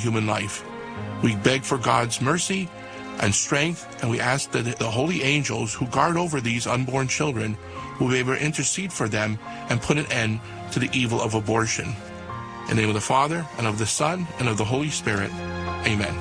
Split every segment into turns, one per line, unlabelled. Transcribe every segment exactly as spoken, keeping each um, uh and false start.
human life. We beg for God's mercy and strength, and we ask that the holy angels who guard over these unborn children will be able to intercede for them and put an end to the evil of abortion. In the name of the Father, and of the Son, and of the Holy Spirit. Amen.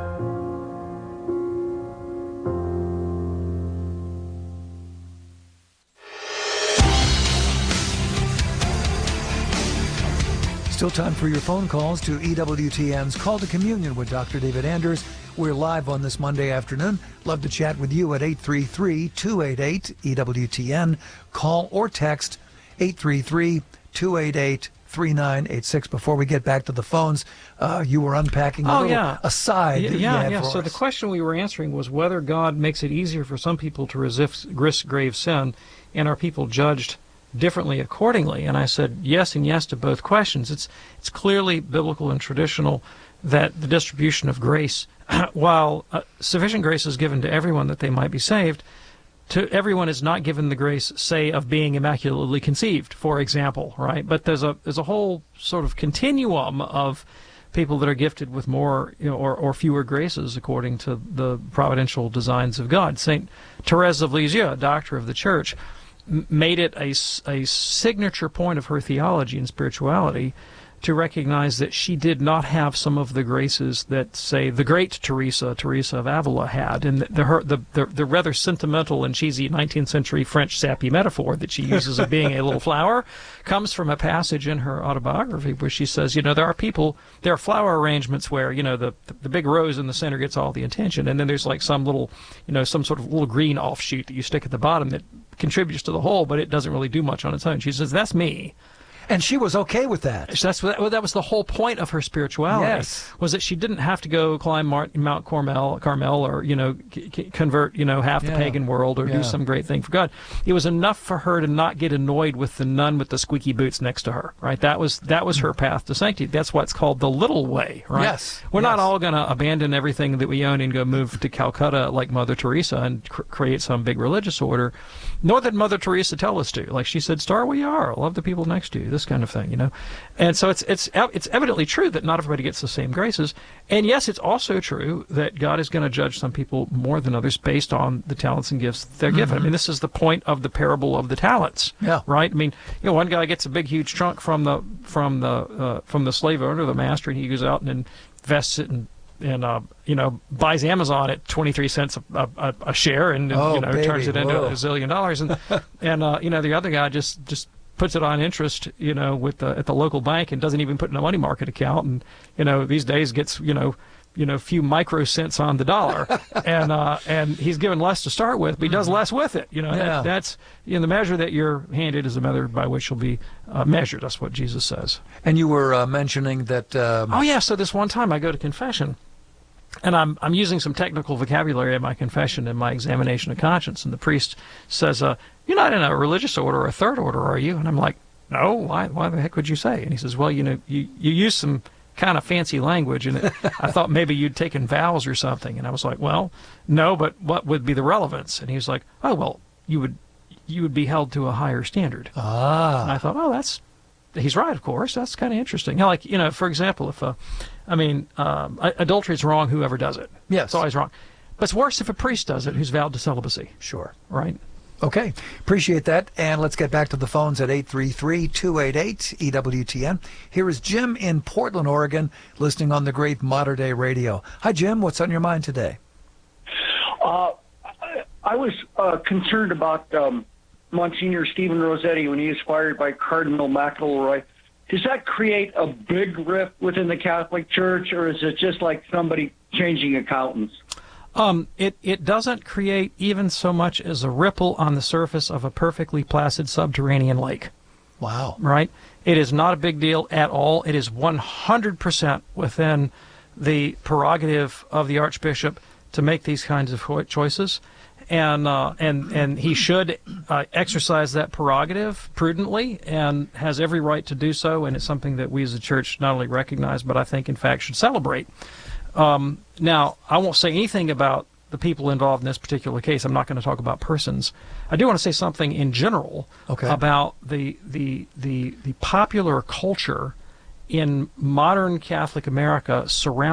Still time for your phone calls to E W T N's Call to Communion with Doctor David Anders. We're live on this Monday afternoon. Love to chat with you at eight three three, two eight eight, E W T N. Call or text eight three three, two eight eight, three nine eight six. Before we get back to the phones, uh, you were unpacking a
oh,
little
yeah.
aside.
Yeah,
that you
yeah.
had
yeah.
for
So
us.
the question we were answering was whether God makes it easier for some people to resist, risk grave sin, and are people judged differently accordingly. And I said yes and yes to both questions. It's it's clearly biblical and traditional that the distribution of grace, while uh, sufficient grace is given to everyone that they might be saved, to everyone is not given the grace, say, of being immaculately conceived, for example, right? But there's a there's a whole sort of continuum of people that are gifted with more, you know, or, or fewer graces according to the providential designs of God. Saint Therese of Lisieux, a doctor of the Church, made it a, a signature point of her theology and spirituality to recognize that she did not have some of the graces that, say, the great Teresa, Teresa of Avila, had. And the, her, the, the, the rather sentimental and cheesy nineteenth century French sappy metaphor that she uses of being a little flower comes from a passage in her autobiography where she says, you know, there are people, there are flower arrangements where, you know, the, the big rose in the center gets all the attention, and then there's like some little, you know, some sort of little green offshoot that you stick at the bottom that contributes to the whole, but it doesn't really do much on its own. She says, that's me.
And she was okay with that.
That's what, that was the whole point of her spirituality.
Yes.
Was that she didn't have to go climb Mount Carmel, Carmel, or you know, c- c- convert you know half
Yeah.
the pagan world, or
Yeah.
do some great thing for God. It was enough for her to not get annoyed with the nun with the squeaky boots next to her. Right. That was that was her path to sanctity. That's what's called the little way. Right.
Yes.
We're
yes.
not all going to abandon everything that we own and go move to Calcutta like Mother Teresa and cr- create some big religious order. Nor did Mother Teresa tell us to. Like she said, "Start where you are. Love the people next to you." This kind of thing. You know. And so it's it's it's evidently true that not everybody gets the same graces. And yes, it's also true that God is going to judge some people more than others based on the talents and gifts they're mm-hmm. given. I mean, this is the point of the parable of the talents.
Yeah.
Right? I mean, you know, one guy gets a big, huge trunk from the from the uh, from the slave owner, the master, and he goes out and invests it in and uh, you know, buys Amazon at twenty-three cents a, a, a share, and
oh,
you know,
baby.
turns it into
Whoa.
a zillion dollars. And and uh, you know, the other guy just just puts it on interest, you know, with the, at the local bank, and doesn't even put in a money market account, and you know, these days gets you know, you know, few micro cents on the dollar, and uh, and he's given less to start with, but he does less with it. You know,
yeah.
that, that's you know, the measure that you're handed is the measure by which you'll be uh, measured. That's what Jesus says.
And you were uh, mentioning that. Um...
Oh yeah, so this one time I go to confession. And I'm I'm using some technical vocabulary at my confession and my examination of conscience, and the priest says, uh, "You're not in a religious order or a third order, are you?" And I'm like, "No. Why? Why the heck would you say?" And he says, "Well, you know, you you use some kind of fancy language, and it, I thought maybe you'd taken vows or something." And I was like, "Well, no, but what would be the relevance?" And he was like, "Oh, well, you would you would be held to a higher standard."
Ah.
And I thought, "Oh, that's." He's right, of course. That's kind of interesting. You know, like, you know, for example, if, uh, I mean, um, adultery is wrong, whoever does it.
Yes.
It's always wrong. But it's worse if a priest does it who's vowed to celibacy.
Sure.
Right?
Okay. Appreciate that. And let's get back to the phones at eight three three, two eight eight, E W T N. Here is Jim in Portland, Oregon, listening on the great Mater Dei Radio. Hi, Jim. What's on your mind today?
Uh, I, I was uh, concerned about um, Monsignor Stephen Rossetti when he was fired by Cardinal McElroy. Does that create a big rift within the Catholic Church, or is it just like somebody changing accountants?
Um, it, it doesn't create even so much as a ripple on the surface of a perfectly placid subterranean lake.
Wow.
Right? It is not a big deal at all. It is one hundred percent within the prerogative of the Archbishop to make these kinds of choices. And uh, and and he should uh, exercise that prerogative prudently, and has every right to do so. And it's something that we as a church not only recognize, but I think in fact should celebrate. Um, now, I won't say anything about the people involved in this particular case. I'm not going to talk about persons. I do want to say something in general
okay.
about the the the the popular culture in modern Catholic America surrounding